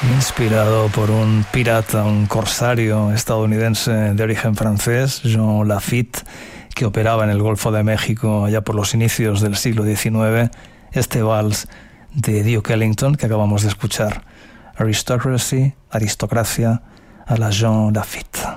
Inspirado por un pirata, un corsario estadounidense de origen francés, Jean Lafitte, que operaba en el Golfo de México allá por los inicios del siglo XIX, este vals de Duke Ellington que acabamos de escuchar. Aristocracia, a la Jean Lafitte.